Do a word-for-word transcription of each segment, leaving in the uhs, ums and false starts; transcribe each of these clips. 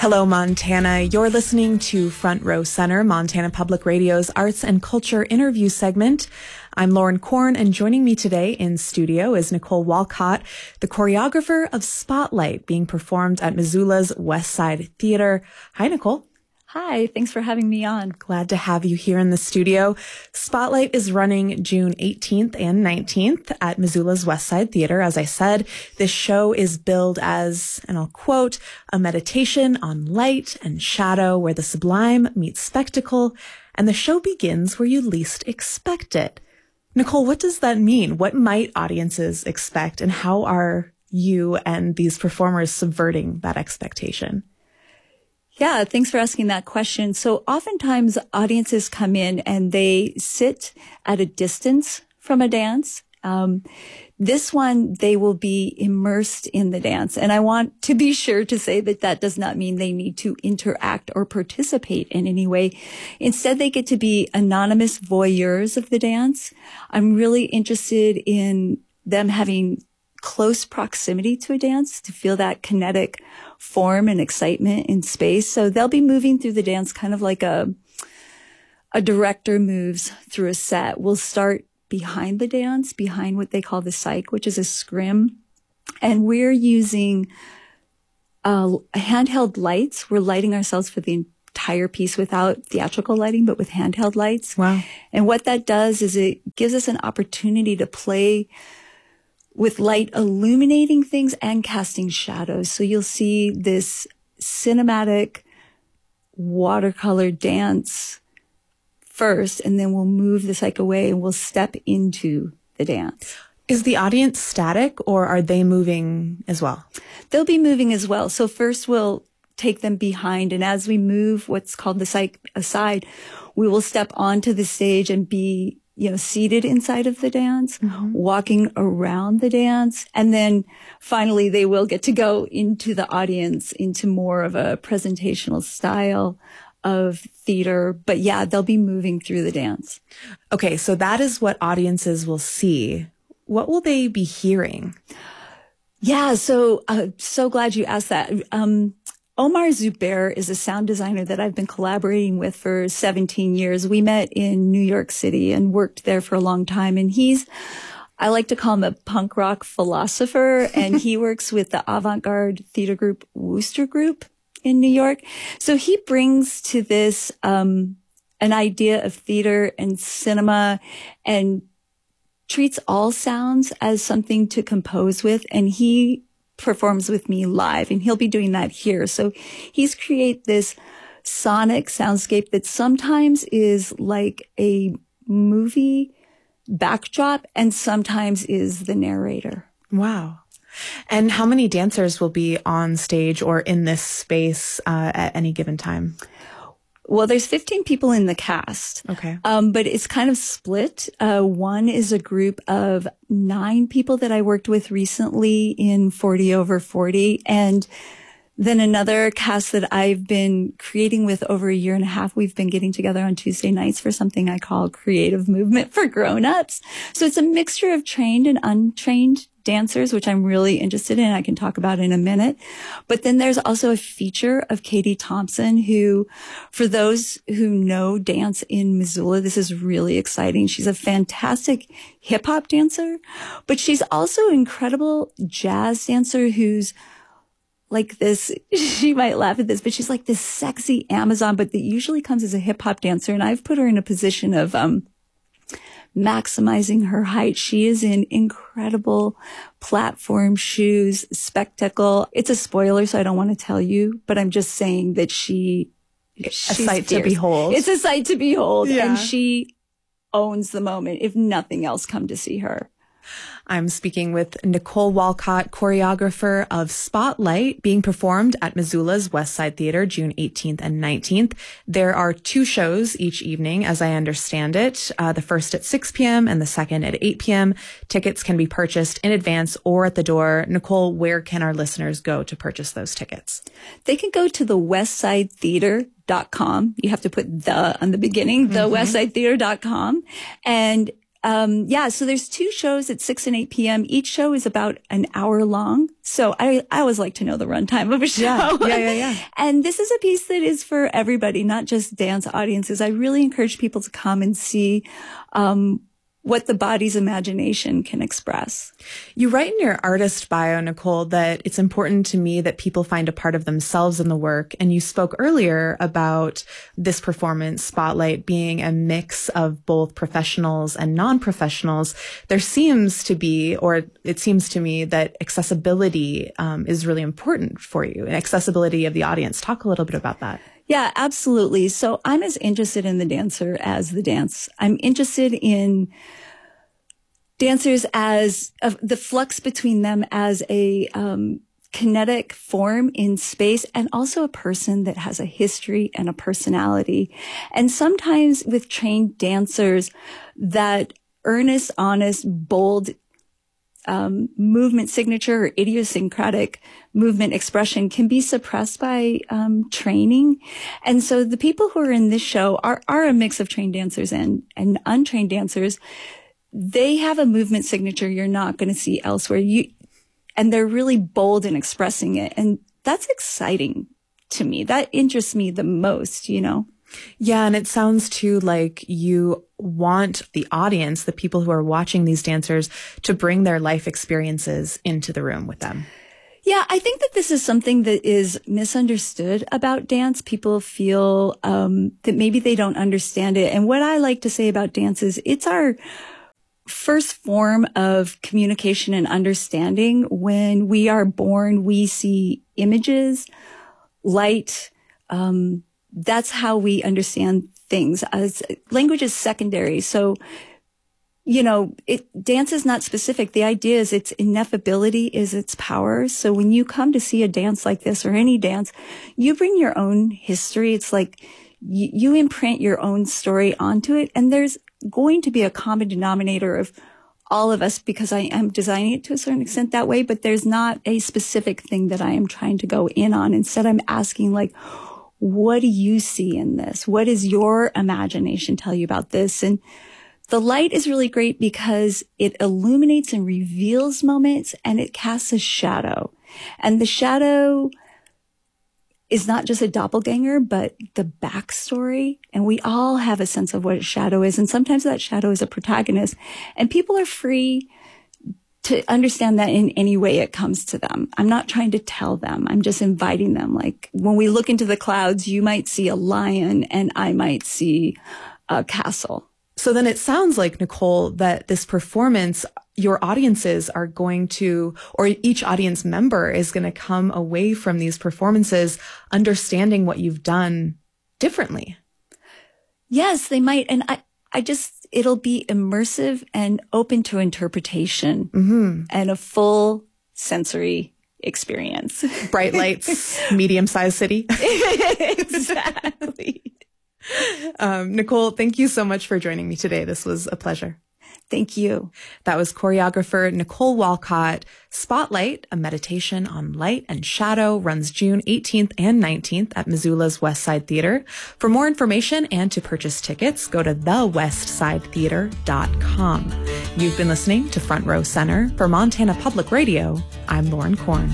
Hello, Montana. You're listening to Front Row Center, Montana Public Radio's arts and culture interview segment. I'm Lauren Korn, and joining me today in studio is Nicole Walcott, the choreographer of Spotlight, being performed at Missoula's West Side Theater. Hi, Nicole. Hi, thanks for having me on. Glad to have you here in the studio. Spotlight is running June eighteenth and nineteenth at Missoula's West Side Theater. As I said, this show is billed as, and I'll quote, a meditation on light and shadow where the sublime meets spectacle, and the show begins where you least expect it. Nicole, what does that mean? What might audiences expect, and how are you and these performers subverting that expectation? Yeah, thanks for asking that question. So oftentimes audiences come in and they sit at a distance from a dance. Um, this one, they will be immersed in the dance. And I want to be sure to say that that does not mean they need to interact or participate in any way. Instead, they get to be anonymous voyeurs of the dance. I'm really interested in them having close proximity to a dance, to feel that kinetic form and excitement in space. So they'll be moving through the dance kind of like a, a director moves through a set. We'll start behind the dance, behind what they call the cyc, which is a scrim. And we're using uh, handheld lights. We're lighting ourselves for the entire piece without theatrical lighting, but with handheld lights. Wow. And what that does is it gives us an opportunity to play with light illuminating things and casting shadows. So you'll see this cinematic watercolor dance first, and then we'll move the cyc away and we'll step into the dance. Is the audience static, or are they moving as well? They'll be moving as well. So first we'll take them behind, and as we move what's called the cyc aside, we will step onto the stage and be you know, seated inside of the dance, mm-hmm. walking around the dance. And then finally, they will get to go into the audience, into more of a presentational style of theater. But yeah, they'll be moving through the dance. Okay, so that is what audiences will see. What will they be hearing? Yeah, so uh, so glad you asked that. Um, Omar Zubair is a sound designer that I've been collaborating with for seventeen years. We met in New York City and worked there for a long time. And he's, I like to call him a punk rock philosopher. And he works with the avant-garde theater group Wooster Group in New York. So he brings to this um an idea of theater and cinema and treats all sounds as something to compose with. And he performs with me live, and he'll be doing that here. So he's create this sonic soundscape that sometimes is like a movie backdrop and sometimes is the narrator. Wow. And how many dancers will be on stage or in this space uh, at any given time? Well, there's fifteen people in the cast. Okay. Um, but it's kind of split. Uh, one is a group of nine people that I worked with recently in forty over forty. And then another cast that I've been creating with over a year and a half. We've been getting together on Tuesday nights for something I call Creative Movement for Grown-ups. So it's a mixture of trained and untrained dancers, which I'm really interested in. I can talk about in a minute. But then there's also a feature of Katie Thompson, who, for those who know dance in Missoula, this is really exciting. She's a fantastic hip hop dancer, but she's also an incredible jazz dancer who's like this, she might laugh at this, but she's like this sexy Amazon, but that usually comes as a hip hop dancer. And I've put her in a position of, um, maximizing her height. She is in incredible platform shoes, spectacle. It's a spoiler, so I don't want to tell you, but I'm just saying that she, a sight to behold. It's a sight to behold. Yeah. And she owns the moment. If nothing else, come to see her. I'm speaking with Nicole Walcott, choreographer of Spotlight, being performed at Missoula's West Side Theater, June eighteenth and nineteenth. There are two shows each evening, as I understand it, uh, the first at six p.m. and the second at eight p.m. Tickets can be purchased in advance or at the door. Nicole, where can our listeners go to purchase those tickets? They can go to the west side theater dot com. You have to put the on the beginning, the mm-hmm. west side theater dot com. And Um, yeah, so there's two shows at six and eight p.m. Each show is about an hour long. So I, I always like to know the runtime of a show. Yeah, yeah, yeah, yeah. And this is a piece that is for everybody, not just dance audiences. I really encourage people to come and see, um, what the body's imagination can express. You write in your artist bio, Nicole, that it's important to me that people find a part of themselves in the work. And you spoke earlier about this performance, Spotlight, being a mix of both professionals and non-professionals. There seems to be, or it seems to me, that accessibility um, is really important for you, and accessibility of the audience. Talk a little bit about that. Yeah, absolutely. So I'm as interested in the dancer as the dance. I'm interested in dancers as uh, the flux between them as a um, kinetic form in space, and also a person that has a history and a personality. And sometimes with trained dancers, that earnest, honest, bold Um, movement signature or idiosyncratic movement expression can be suppressed by um, training. And so the people who are in this show are, are a mix of trained dancers and, and untrained dancers. They have a movement signature you're not going to see elsewhere. You, and they're really bold in expressing it. And that's exciting to me. That interests me the most, you know? Yeah, and it sounds too like you want the audience, the people who are watching these dancers, to bring their life experiences into the room with them. Yeah, I think that this is something that is misunderstood about dance. People feel um, that maybe they don't understand it. And what I like to say about dance is it's our first form of communication and understanding. When we are born, we see images, light, um, that's how we understand things. As language is secondary. So, you know, it, dance is not specific. The idea is its ineffability is its power. So when you come to see a dance like this or any dance, you bring your own history. It's like you, you imprint your own story onto it. And there's going to be a common denominator of all of us, because I am designing it to a certain extent that way, but there's not a specific thing that I am trying to go in on. Instead, I'm asking, like, what do you see in this? What does your imagination tell you about this? And the light is really great because it illuminates and reveals moments, and it casts a shadow. And the shadow is not just a doppelganger, but the backstory. And we all have a sense of what a shadow is. And sometimes that shadow is a protagonist. And people are free to understand that in any way it comes to them. I'm not trying to tell them. I'm just inviting them. Like when we look into the clouds, you might see a lion and I might see a castle. So then it sounds like, Nicole, that this performance, your audiences are going to, or each audience member is going to come away from these performances understanding what you've done differently. Yes, they might. And I, I just, it'll be immersive and open to interpretation mm-hmm. and a full sensory experience. Bright lights, medium-sized city. Exactly. Um, Nicole, thank you so much for joining me today. This was a pleasure. Thank you. That was choreographer Nicole Walcott. Spotlight, a meditation on light and shadow, runs June eighteenth and nineteenth at Missoula's West Side Theater. For more information and to purchase tickets, go to the west side theater dot com. You've been listening to Front Row Center. For Montana Public Radio, I'm Lauren Korn.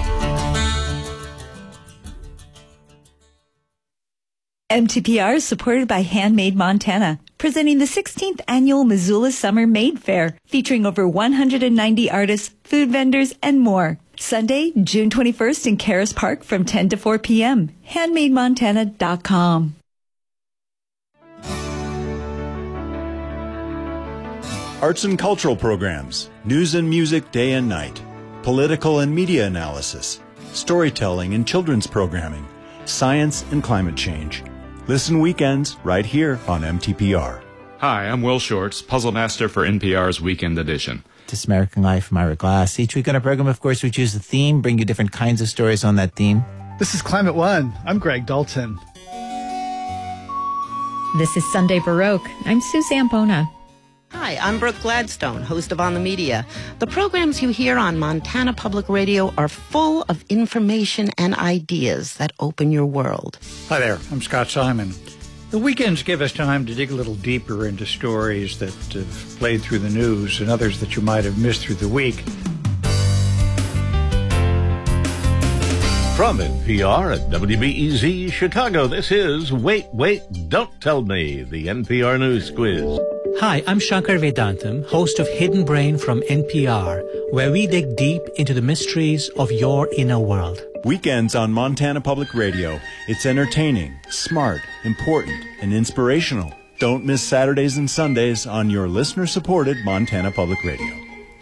M T P R is supported by Handmade Montana, presenting the sixteenth Annual Missoula Summer Made Fair, featuring over one hundred ninety artists, food vendors, and more. Sunday, June twenty-first in Caras Park from ten to four p.m. handmade montana dot com. Arts and cultural programs, news and music day and night, political and media analysis, storytelling and children's programming, science and climate change. Listen weekends right here on M T P R. Hi, I'm Will Shorts, Puzzle Master for N P R's Weekend Edition. This American Life, I'm Ira Glass. Each week on our program, of course, we choose a theme, bring you different kinds of stories on that theme. This is Climate One. I'm Greg Dalton. This is Sunday Baroque. I'm Sue Zampona. Hi, I'm Brooke Gladstone, host of On the Media. The programs you hear on Montana Public Radio are full of information and ideas that open your world. Hi there, I'm Scott Simon. The weekends give us time to dig a little deeper into stories that have played through the news and others that you might have missed through the week. From N P R at W B E Z Chicago, this is Wait, Wait, Don't Tell Me, the N P R News Quiz. Hi, I'm Shankar Vedantam, host of Hidden Brain from N P R, where we dig deep into the mysteries of your inner world. Weekends on Montana Public Radio. It's entertaining, smart, important, and inspirational. Don't miss Saturdays and Sundays on your listener-supported Montana Public Radio.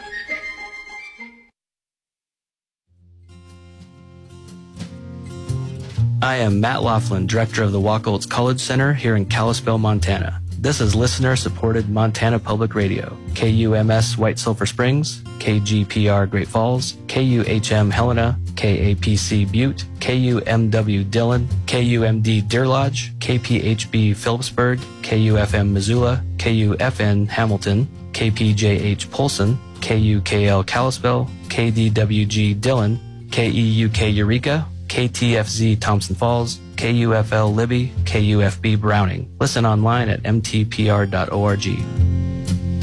I am Matt Laughlin, director of the Wacholtz College Center here in Kalispell, Montana. This is listener-supported Montana Public Radio, K U M S White Sulphur Springs, K G P R Great Falls, K U H M Helena, K A P C Butte, K U M W Dillon, K U M D Deer Lodge, K P H B Phillipsburg, K U F M Missoula, K U F N Hamilton, K P J H Polson, K U K L Kalispell, K D W G Dillon, K E U K Eureka, K T F Z Thompson Falls, K U F L Libby, K U F B Browning. Listen online at m t p r dot org.